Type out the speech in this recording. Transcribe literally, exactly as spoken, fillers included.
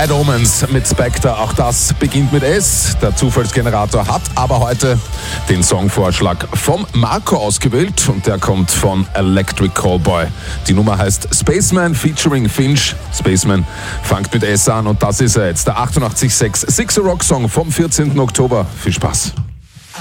Bad Omens mit Spectre, auch das beginnt mit S. Der Zufallsgenerator hat aber heute den Songvorschlag vom Marco ausgewählt und der kommt von Electric Callboy. Die Nummer heißt Spaceman featuring Finch. Spaceman fängt mit S an und das ist er jetzt, der achtundachtzig Komma sechs Sixer Rock Song vom vierzehnten Oktober. Viel Spaß.